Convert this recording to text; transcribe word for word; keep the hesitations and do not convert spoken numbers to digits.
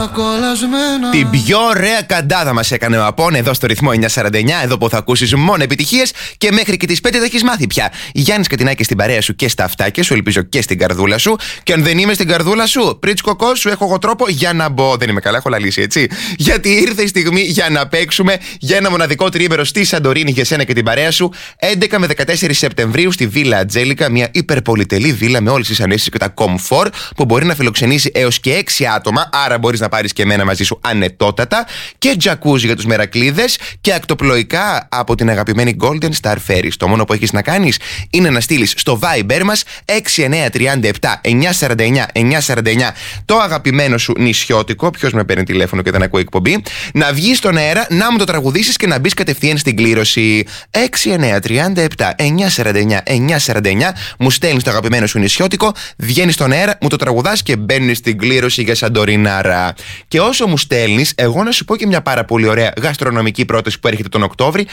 Την πιο ωραία καντάδα μας έκανε ο Απών εδώ στο ρυθμό εννιακόσια σαράντα εννιά. Εδώ που θα ακούσεις μόνο επιτυχίες και μέχρι και τις πέντε τα έχεις μάθει πια. Γιάννης Κατινάκης στην παρέα σου και στα αυτάκια σου, ελπίζω και στην καρδούλα σου. Και αν δεν είμαι στην καρδούλα σου, πρίτσκοκο, σου έχω εγώ τρόπο για να μπω. Δεν είμαι καλά, έχω λαλήσει, έτσι. Γιατί ήρθε η στιγμή για να παίξουμε για ένα μοναδικό τριήμερο στη Σαντορίνη για σένα και την παρέα σου. έντεκα με δεκατέσσερις Σεπτεμβρίου στη Βίλα Ατζέλικα, μια υπερπολιτελή βίλα με όλες τις ανέσεις και τα κομφόρ που μπορεί να φιλοξενήσει έως και έξι άτομα. Άρα μπορείς να πάρεις και εμένα μαζί σου ανετότατα. Και τζακούζι για τους μερακλείδες και ακτοπλοϊκά από την αγαπημένη Golden Star Ferries. Το μόνο που έχεις να κάνεις είναι να στείλεις στο Viber μας έξι εννιά τρία επτά εννιακόσια σαράντα εννιά εννιακόσια σαράντα εννιά το αγαπημένο σου νησιώτικο. Ποιος με παίρνει τηλέφωνο και δεν ακούει εκπομπή. Να βγεις στον αέρα, να μου το τραγουδήσεις και να μπεις κατευθείαν στην κλήρωση. έξι εννιά τρία επτά εννιακόσια σαράντα εννιά εννιακόσια σαράντα εννιά μου στέλνεις το αγαπημένο σου νησιώτικο, βγαίνεις στον αέρα, μου το τραγουδάς και μπαίνεις στην κλήρωση για Σαντορινάρα. Και όσο μου στέλνεις, εγώ να σου πω και μια πάρα πολύ ωραία γαστρονομική πρόταση που έρχεται τον Οκτώβρη